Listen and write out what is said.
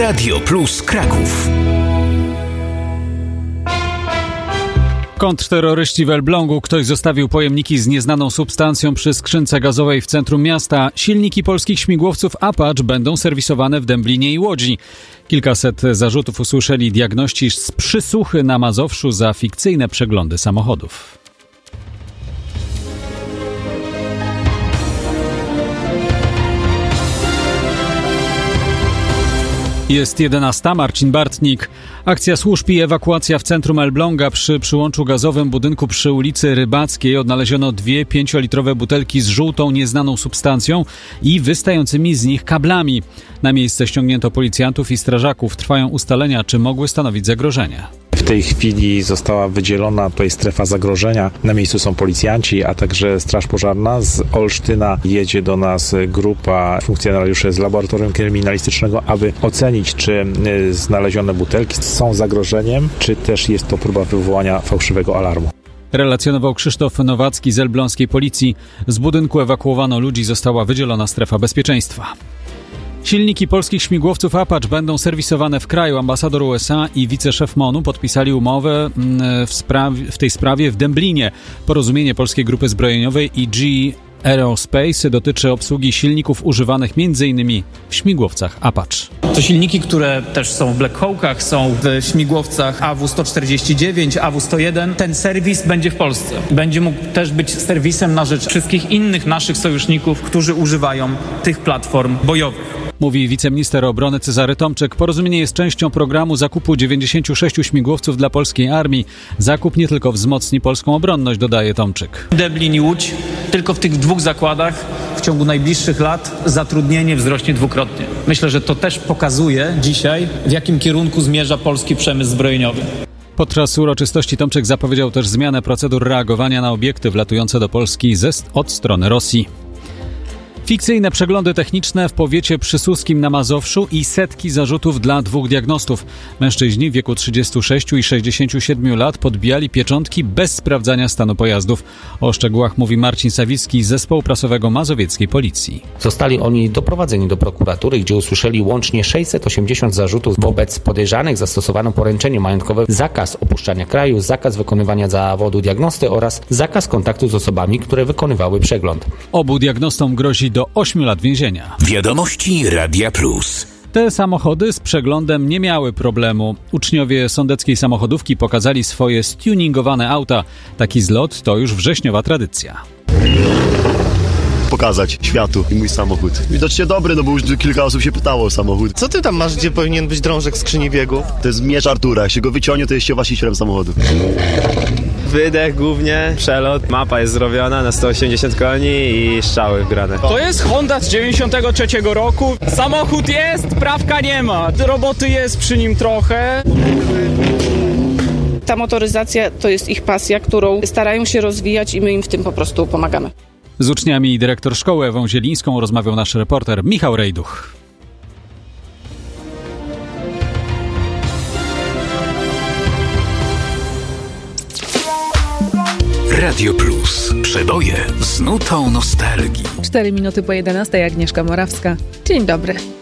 Radio Plus Kraków. Kontrterroryści w Elblągu. Ktoś zostawił pojemniki z nieznaną substancją przy skrzynce gazowej w centrum miasta. Silniki polskich śmigłowców Apache będą serwisowane w Dęblinie i Łodzi. Kilkaset zarzutów usłyszeli diagności z Przysuchy na Mazowszu za fikcyjne przeglądy samochodów. Jest 11. Marcin Bartnik. Akcja służb i ewakuacja w centrum Elbląga. Przy przyłączu gazowym budynku przy ulicy Rybackiej odnaleziono 2 5-litrowe butelki z żółtą, nieznaną substancją i wystającymi z nich kablami. Na miejsce ściągnięto policjantów i strażaków. Trwają ustalenia, czy mogły stanowić zagrożenie. W tej chwili została wydzielona tutaj strefa zagrożenia. Na miejscu są policjanci, a także straż pożarna. Z Olsztyna jedzie do nas grupa funkcjonariuszy z laboratorium kryminalistycznego, aby ocenić, czy znalezione butelki są zagrożeniem, czy też jest to próba wywołania fałszywego alarmu. Relacjonował Krzysztof Nowacki z elbląskiej policji. Z budynku ewakuowano ludzi, została wydzielona strefa bezpieczeństwa. Silniki polskich śmigłowców Apache będą serwisowane w kraju. Ambasador USA i wiceszef MON-u podpisali umowę w tej sprawie w Dęblinie. Porozumienie polskiej grupy zbrojeniowej i GE Aerospace dotyczy obsługi silników używanych m.in. w śmigłowcach Apache. To silniki, które też są w Black Hawk'ach, są w śmigłowcach AW-149, AW-101. Ten serwis będzie w Polsce. Będzie mógł też być serwisem na rzecz wszystkich innych naszych sojuszników, którzy używają tych platform bojowych. Mówi wiceminister obrony Cezary Tomczyk. Porozumienie jest częścią programu zakupu 96 śmigłowców dla polskiej armii. Zakup nie tylko wzmocni polską obronność, dodaje Tomczyk. Dęblin i Łódź, tylko w tych 2 zakładach w ciągu najbliższych lat zatrudnienie wzrośnie 2-krotnie. Myślę, że to też pokazuje dzisiaj, w jakim kierunku zmierza polski przemysł zbrojeniowy. Podczas uroczystości Tomczyk zapowiedział też zmianę procedur reagowania na obiekty wlatujące do Polski od strony Rosji. Fikcyjne przeglądy techniczne w powiecie przysuskim na Mazowszu i setki zarzutów dla 2 diagnostów. Mężczyźni w wieku 36 i 67 lat podbijali pieczątki bez sprawdzania stanu pojazdów. O szczegółach mówi Marcin Sawicki z zespołu prasowego mazowieckiej policji. Zostali oni doprowadzeni do prokuratury, gdzie usłyszeli łącznie 680 zarzutów. Wobec podejrzanych zastosowano poręczenie majątkowe, zakaz opuszczania kraju, zakaz wykonywania zawodu diagnosty oraz zakaz kontaktu z osobami, które wykonywały przegląd. Obu diagnostom grozi do 8 lat więzienia. Wiadomości Radia Plus. Te samochody z przeglądem nie miały problemu. Uczniowie sądeckiej samochodówki pokazali swoje stuningowane auta. Taki zlot to już wrześniowa tradycja. Pokazać światu i mój samochód. Widocznie dobry, no bo już kilka osób się pytało o samochód. Co ty tam masz, gdzie powinien być drążek skrzyni biegów? To jest miecz Artura, jak się go wyciągnie, to jest się właścicielem samochodu. Wydech głównie, przelot, mapa jest zrobiona na 180 koni i strzały wgrane. To jest Honda z 93 roku. Samochód jest, prawka nie ma. Roboty jest przy nim trochę. Ta motoryzacja to jest ich pasja, którą starają się rozwijać i my im w tym po prostu pomagamy. Z uczniami i dyrektor szkoły Ewą Zielińską rozmawiał nasz reporter Michał Rejduch. Radio Plus. Przeboje z nutą nostalgii. 4 minuty po 11, Agnieszka Morawska. Dzień dobry.